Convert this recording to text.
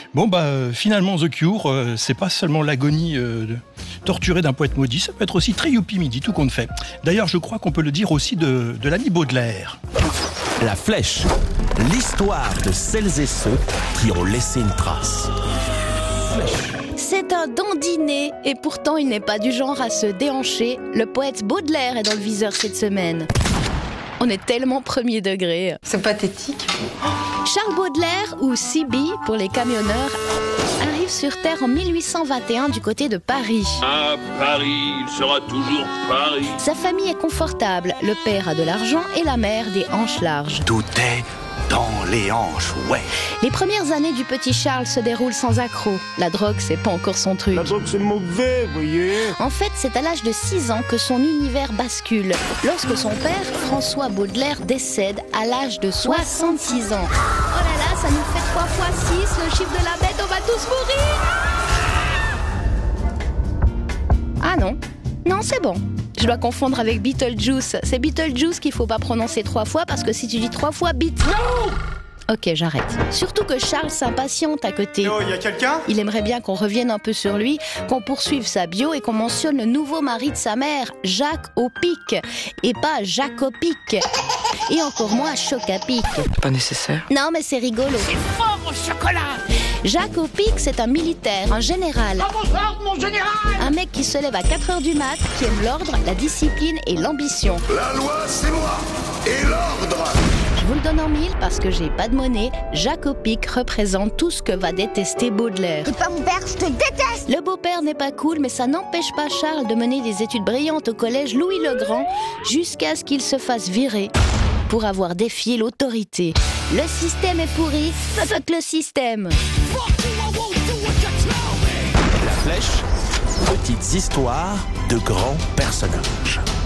Bon, finalement, The Cure, c'est pas seulement l'agonie torturée d'un poète maudit, ça peut être aussi très youpi midi, tout compte fait. D'ailleurs, je crois qu'on peut le dire aussi de l'ami Baudelaire. La Flèche, l'histoire de celles et ceux qui ont laissé une trace. C'est un dandiné, et pourtant il n'est pas du genre à se déhancher. Le poète Baudelaire est dans le viseur cette semaine. On est tellement premier degré. C'est pathétique. Charles Baudelaire, ou CB pour les camionneurs, arrive sur Terre en 1821 du côté de Paris. À Paris, il sera toujours Paris. Sa famille est confortable. Le père a de l'argent et la mère des hanches larges. Tout est dans les hanches, ouais. Les premières années du petit Charles se déroulent sans accroc. La drogue, c'est pas encore son truc. La drogue, c'est mauvais, voyez. En fait, c'est à l'âge de 6 ans que son univers bascule, lorsque son père, François Baudelaire, décède à l'âge de 66 ans. Oh là là, ça nous fait 3 fois 6, le chiffre de la bête, on va tous mourir. Ah non, non, c'est bon. Je dois confondre avec Beetlejuice. C'est Beetlejuice qu'il faut pas prononcer 3 fois, parce que si tu dis 3 fois Beat... Non! Ok, j'arrête. Surtout que Charles s'impatiente à côté. Oh, y a quelqu'un ? Il aimerait bien qu'on revienne un peu sur lui, qu'on poursuive sa bio et qu'on mentionne le nouveau mari de sa mère, Jacques au pic, et pas Jacques au pic. Et encore moins Choc à pic. Pas nécessaire. Non, mais c'est rigolo. C'est fort au chocolat. Jacques au pic, c'est un militaire, un général. À vos ordres, mon général. Un mec qui se lève à 4h du mat, qui aime l'ordre, la discipline et l'ambition. La loi, c'est moi. Et l'ordre. Je vous le donne en 1000 parce que j'ai pas de monnaie. Jacques au pic représente tout ce que va détester Baudelaire. T'es pas mon père, je te déteste. Le beau-père n'est pas cool, mais ça n'empêche pas Charles de mener des études brillantes au collège Louis-le-Grand jusqu'à ce qu'il se fasse virer pour avoir défié l'autorité. Le système est pourri, fuck le système. La Flèche, petites histoires de grands personnages.